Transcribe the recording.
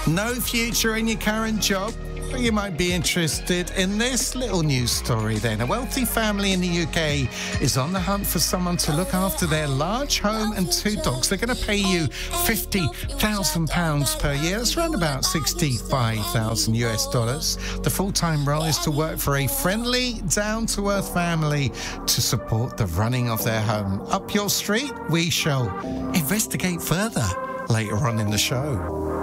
No future in your current job? Well, you might be interested in this little news story then. A wealthy family in the UK is on the hunt for someone to look after their large home and 2 dogs. They're going to pay you £50,000 per year. That's around about 65,000 US dollars. The full-time role is to work for a friendly, down-to-earth family to support the running of their home. Up your street? We shall investigate further later on in the show.